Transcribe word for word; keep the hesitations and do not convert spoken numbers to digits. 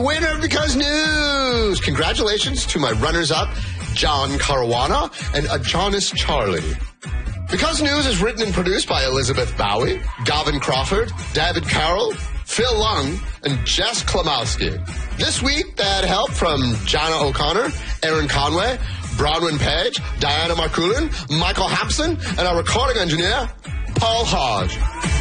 winner of Because News. Congratulations to my runners-up, John Caruana and Adonis Charlie. Because News is written and produced by Elizabeth Bowie, Gavin Crawford, David Carroll, Phil Lung, and Jess Klimowski. This week, they had help from Jana O'Connor, Aaron Conway, Bronwyn Page, Diana Marculin, Michael Hampson, and our recording engineer, Paul Hodge.